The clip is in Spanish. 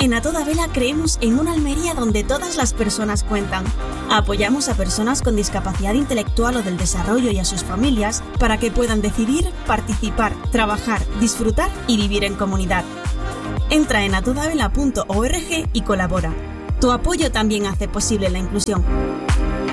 En A Toda Vela creemos en una Almería donde todas las personas cuentan. Apoyamos a personas con discapacidad intelectual o del desarrollo y a sus familias para que puedan decidir, participar, trabajar, disfrutar y vivir en comunidad. Entra en atodavela.org y colabora. Tu apoyo también hace posible la inclusión.